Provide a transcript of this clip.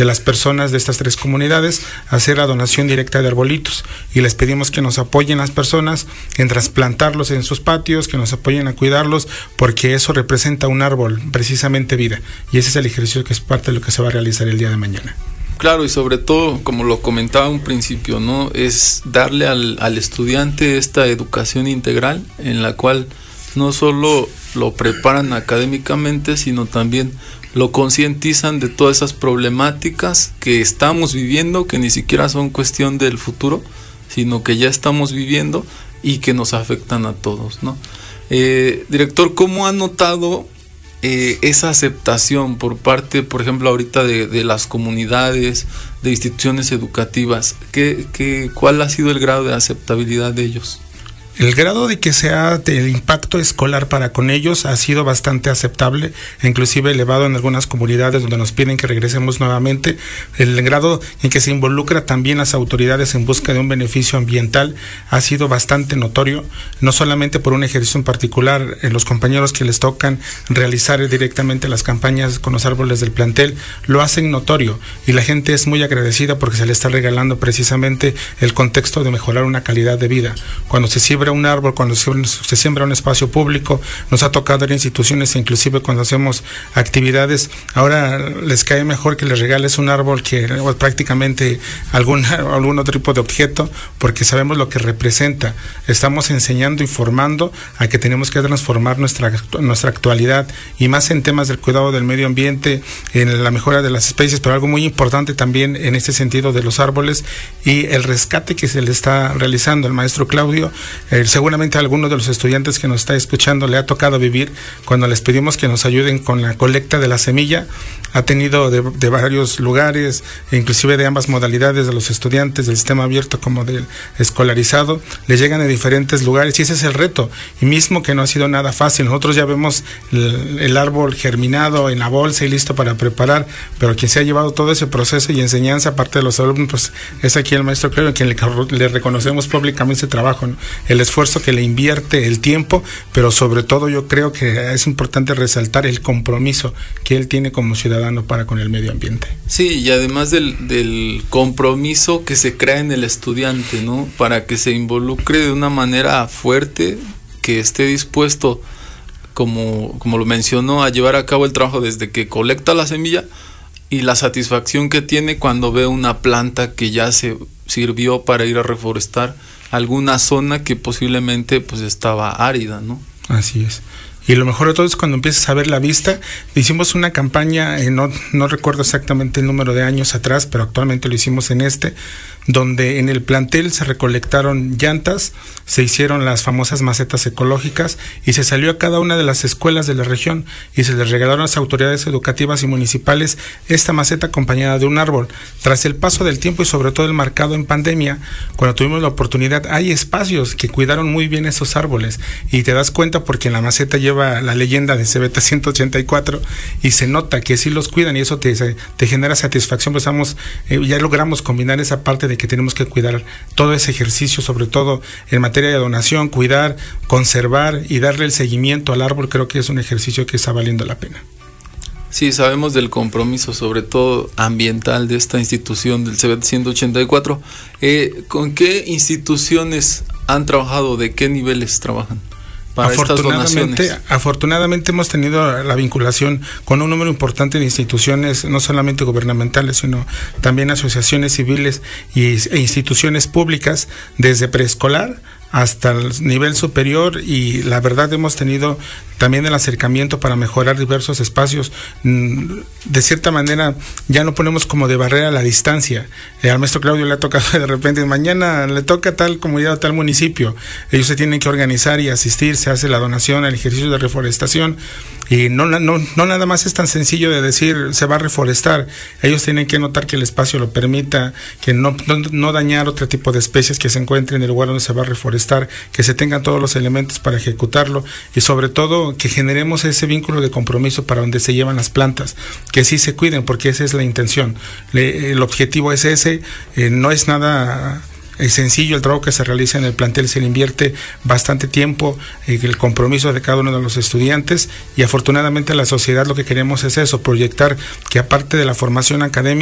de las personas de estas 3 comunidades a hacer la donación directa de arbolitos, y les pedimos que nos apoyen las personas en trasplantarlos en sus patios, que nos apoyen a cuidarlos, porque eso representa un árbol, precisamente vida, y ese es el ejercicio que es parte de lo que se va a realizar el día de mañana. Claro, y sobre todo, como lo comentaba un principio, ¿no? Es darle al estudiante esta educación integral en la cual no solo lo preparan académicamente, sino también lo concientizan de todas esas problemáticas que estamos viviendo, que ni siquiera son cuestión del futuro, sino que ya estamos viviendo y que nos afectan a todos, ¿no? Director, ¿cómo ha notado esa aceptación por parte, por ejemplo, ahorita de las comunidades, de instituciones educativas? ¿Cuál ha sido el grado de aceptabilidad de ellos? El grado de que sea el impacto escolar para con ellos ha sido bastante aceptable, inclusive elevado en algunas comunidades donde nos piden que regresemos nuevamente. El grado en que se involucra también las autoridades en busca de un beneficio ambiental ha sido bastante notorio, no solamente por un ejercicio en particular, los compañeros que les tocan realizar directamente las campañas con los árboles del plantel lo hacen notorio, y la gente es muy agradecida porque se le está regalando precisamente el contexto de mejorar una calidad de vida. Cuando se siembra un árbol, cuando se siembra un espacio público, nos ha tocado ir a instituciones, inclusive cuando hacemos actividades, ahora les cae mejor que les regales un árbol que prácticamente algún otro tipo de objeto, porque sabemos lo que representa. Estamos enseñando y formando a que tenemos que transformar nuestra actualidad, y más en temas del cuidado del medio ambiente, en la mejora de las especies, pero algo muy importante también en este sentido de los árboles y el rescate que se le está realizando. El maestro Claudio, seguramente a algunos de los estudiantes que nos está escuchando le ha tocado vivir cuando les pedimos que nos ayuden con la colecta de la semilla. Ha tenido de varios lugares, inclusive de ambas modalidades, de los estudiantes del sistema abierto como del escolarizado, les llegan de diferentes lugares, y ese es el reto, y mismo que no ha sido nada fácil. Nosotros ya vemos el árbol germinado en la bolsa y listo para preparar, pero quien se ha llevado todo ese proceso y enseñanza, aparte de los alumnos, pues es aquí el maestro Claudio, a quien le reconocemos públicamente ese trabajo, ¿no? El esfuerzo que le invierte, el tiempo, pero sobre todo yo creo que es importante resaltar el compromiso que él tiene como ciudadano para con el medio ambiente. Sí, y además del compromiso que se crea en el estudiante, ¿no? Para que se involucre de una manera fuerte, que esté dispuesto, como lo mencionó, a llevar a cabo el trabajo desde que colecta la semilla, y la satisfacción que tiene cuando ve una planta que ya se sirvió para ir a reforestar alguna zona que posiblemente pues estaba árida, ¿no? Así es. Y lo mejor de todo es cuando empiezas a ver la vista. Hicimos una campaña, no recuerdo exactamente el número de años atrás, pero actualmente lo hicimos donde en el plantel se recolectaron llantas, se hicieron las famosas macetas ecológicas, y se salió a cada una de las escuelas de la región y se les regalaron a las autoridades educativas y municipales esta maceta acompañada de un árbol. Tras el paso del tiempo y sobre todo el marcado en pandemia, cuando tuvimos la oportunidad, hay espacios que cuidaron muy bien esos árboles, y te das cuenta porque en la maceta lleva la leyenda de Cebeta 184 y se nota que sí los cuidan, y eso te genera satisfacción. Pues ya logramos combinar esa parte de que tenemos que cuidar todo ese ejercicio, sobre todo en materia de donación, cuidar, conservar y darle el seguimiento al árbol. Creo que es un ejercicio que está valiendo la pena. Sí, sabemos del compromiso, sobre todo ambiental, de esta institución del Cebeta 184. ¿Con qué instituciones han trabajado? ¿De qué niveles trabajan para estas donaciones? Afortunadamente hemos tenido la vinculación con un número importante de instituciones, no solamente gubernamentales, sino también asociaciones civiles e instituciones públicas, desde preescolar hasta el nivel superior, y la verdad hemos tenido también el acercamiento para mejorar diversos espacios. De cierta manera ya no ponemos como de barrera la distancia. Al maestro Claudio le ha tocado de repente, mañana le toca a tal comunidad o tal municipio, ellos se tienen que organizar y asistir, se hace la donación, el ejercicio de reforestación, y no nada más es tan sencillo de decir se va a reforestar. Ellos tienen que notar que el espacio lo permita, que no dañar otro tipo de especies que se encuentren en el lugar donde se va a reforestar, que se tengan todos los elementos para ejecutarlo, y sobre todo que generemos ese vínculo de compromiso para donde se llevan las plantas, que sí se cuiden, porque esa es la intención. El objetivo es ese. No es nada sencillo el trabajo que se realiza en el plantel, se le invierte bastante tiempo, el compromiso de cada uno de los estudiantes, y afortunadamente la sociedad lo que queremos es eso, proyectar que aparte de la formación académica,